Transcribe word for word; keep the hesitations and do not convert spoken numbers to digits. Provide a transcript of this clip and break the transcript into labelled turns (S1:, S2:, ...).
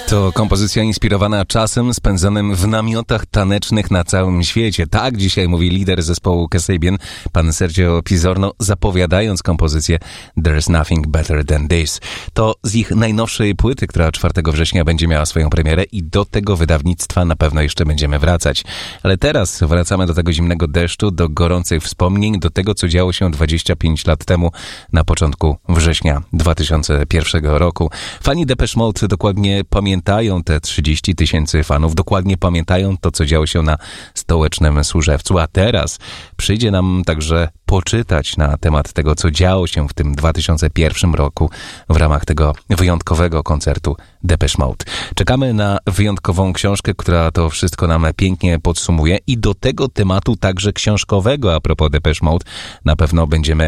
S1: To kompozycja inspirowana czasem spędzonym w namiotach tanecznych na całym świecie. Tak dzisiaj mówi lider zespołu Kasabian, pan Sergio Pizzorno, zapowiadając kompozycję There's Nothing Better Than This. To z ich najnowszej płyty, która czwartego września będzie miała swoją premierę i do tego wydawnictwa na pewno jeszcze będziemy wracać. Ale teraz wracamy do tego zimnego deszczu, do gorących wspomnień, do tego, co działo się dwadzieścia pięć lat temu na początku września dwa tysiące pierwszego roku. Fani Depeche Mode dokładnie pamiętają te trzydzieści tysięcy fanów, dokładnie pamiętają to, co działo się na stołecznym Służewcu, a teraz przyjdzie nam także poczytać na temat tego, co działo się w tym dwa tysiące pierwszym roku w ramach tego wyjątkowego koncertu Depeche Mode. Czekamy na wyjątkową książkę, która to wszystko nam pięknie podsumuje i do tego tematu także książkowego a propos Depeche Mode na pewno będziemy